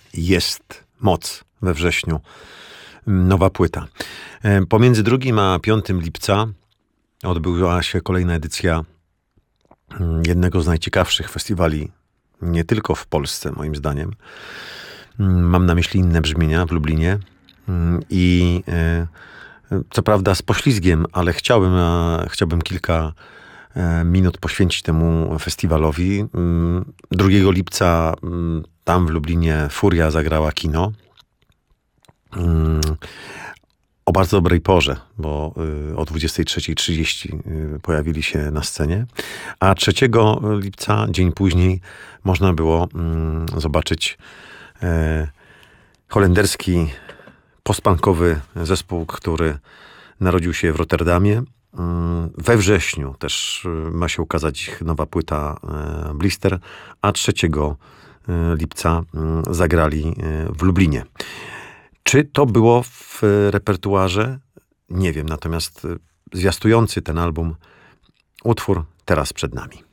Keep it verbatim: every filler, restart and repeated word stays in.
Jest moc we wrześniu. Nowa płyta. Pomiędzy drugim a piątym lipca odbyła się kolejna edycja jednego z najciekawszych festiwali, nie tylko w Polsce, moim zdaniem. Mam na myśli Inne Brzmienia w Lublinie. I co prawda z poślizgiem, ale chciałbym, chciałbym kilka minut poświęcić temu festiwalowi. drugiego lipca tam w Lublinie Furia zagrała Kino. O bardzo dobrej porze, bo o dwudziestej trzeciej trzydzieści pojawili się na scenie. A trzeciego lipca, dzień później, można było zobaczyć holenderski postpunkowy zespół, który narodził się w Rotterdamie. We wrześniu też ma się ukazać ich nowa płyta Blister, a trzeciego lipca zagrali w Lublinie. Czy to było w repertuarze? Nie wiem, natomiast zwiastujący ten album utwór teraz przed nami.